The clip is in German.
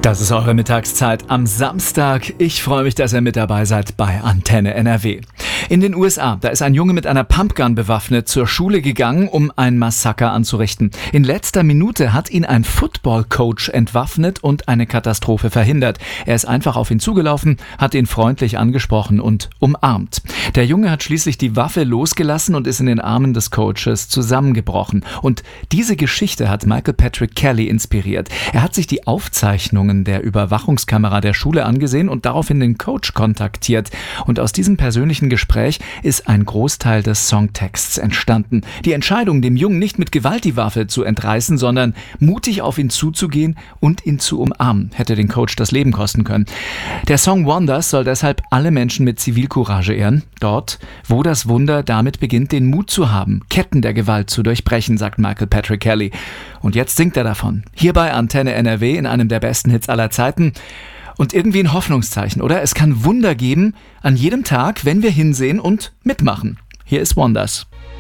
Das ist eure Mittagszeit am Samstag. Ich freue mich, dass ihr mit dabei seid bei Antenne NRW. In den USA, da ist ein Junge mit einer Pumpgun bewaffnet zur Schule gegangen, um ein Massaker anzurichten. In letzter Minute hat ihn ein Football-Coach entwaffnet und eine Katastrophe verhindert. Er ist einfach auf ihn zugelaufen, hat ihn freundlich angesprochen und umarmt. Der Junge hat schließlich die Waffe losgelassen und ist in den Armen des Coaches zusammengebrochen. Und diese Geschichte hat Michael Patrick Kelly inspiriert. Er hat sich die Aufzeichnungen der Überwachungskamera der Schule angesehen und daraufhin den Coach kontaktiert. Und aus diesem persönlichen Gespräch ist ein Großteil des Songtexts entstanden. Die Entscheidung, dem Jungen nicht mit Gewalt die Waffe zu entreißen, sondern mutig auf ihn zuzugehen und ihn zu umarmen, hätte den Coach das Leben kosten können. Der Song Wonders soll deshalb alle Menschen mit Zivilcourage ehren. Dort, wo das Wunder damit beginnt, den Mut zu haben, Ketten der Gewalt zu durchbrechen, sagt Michael Patrick Kelly. Und jetzt singt er davon. Hier bei Antenne NRW in einem der besten Hits aller Zeiten. Und irgendwie ein Hoffnungszeichen, oder? Es kann Wunder geben an jedem Tag, wenn wir hinsehen und mitmachen. Hier ist Wonders.